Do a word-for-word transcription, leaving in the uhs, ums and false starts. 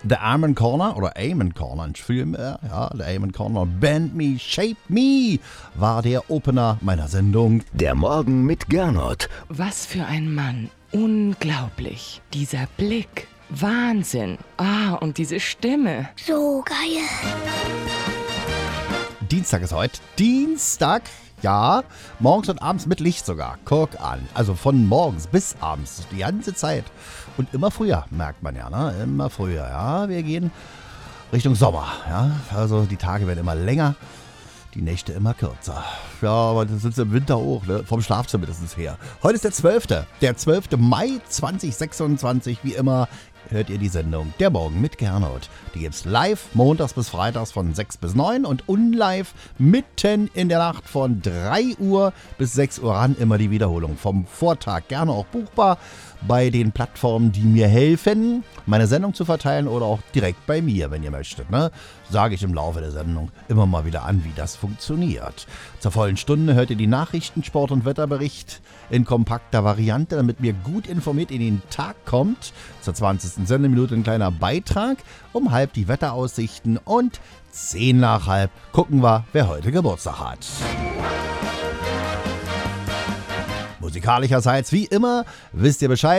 The Amen Corner oder Amen Corner, vielmehr, ja, The Amen Corner, Bend Me, Shape Me war der Opener meiner Sendung. Der Morgen mit Gernot. Was für ein Mann. Unglaublich. Dieser Blick. Wahnsinn. Ah, und diese Stimme. So geil. Dienstag ist heute. Dienstag, ja, morgens und abends mit Licht sogar. Guck an. Also von morgens bis abends, die ganze Zeit. Und immer früher, merkt man ja, ne? Immer früher, ja. Wir gehen Richtung Sommer, ja. Also die Tage werden immer länger, die Nächte immer kürzer. Ja, aber das ist im Winter auch, ne? Vom Schlafzimmer ist es her. Heute ist der zwölfte. Der zwölfte Mai zweitausendsechsundzwanzig, wie immer. Hört ihr die Sendung Der Morgen mit Gernot. Die gibt's live montags bis freitags von sechs bis neun und unlive mitten in der Nacht von drei Uhr bis sechs Uhr ran. Immer die Wiederholung vom Vortag. Gerne auch buchbar bei den Plattformen, die mir helfen, meine Sendung zu verteilen oder auch direkt bei mir, wenn ihr möchtet. Ne? Sage ich im Laufe der Sendung immer mal wieder an, wie das funktioniert. Zur vollen Stunde hört ihr die Nachrichten, Sport- und Wetterbericht in kompakter Variante, damit ihr gut informiert in den Tag kommt. Zur zwanzigsten Sendeminute ein kleiner Beitrag, um halb die Wetteraussichten und zehn nach halb gucken wir, wer heute Geburtstag hat. Musikalischerseits wie immer, wisst ihr Bescheid.